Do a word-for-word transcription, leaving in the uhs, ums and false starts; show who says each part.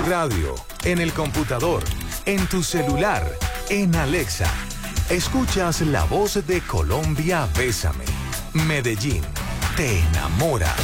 Speaker 1: radio, en el computador, en tu celular, en Alexa. Escuchas la voz de Colombia Bésame. Medellín, te enamora.